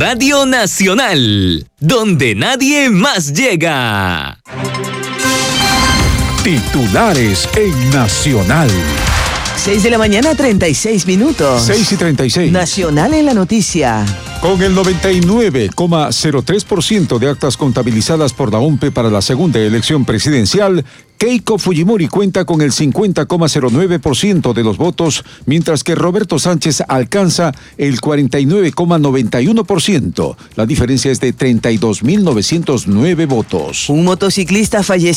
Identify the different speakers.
Speaker 1: Radio Nacional, donde nadie más llega.
Speaker 2: Titulares en Nacional.
Speaker 3: 6:36 a.m.
Speaker 2: 6:36.
Speaker 3: Nacional en la noticia.
Speaker 2: Con el 99,03% de actas contabilizadas por la OMPE para la segunda elección presidencial, Keiko Fujimori cuenta con el 50,09% de los votos, mientras que Roberto Sánchez alcanza el 49,91%. La diferencia es de 32.909 votos.
Speaker 3: Un motociclista falleció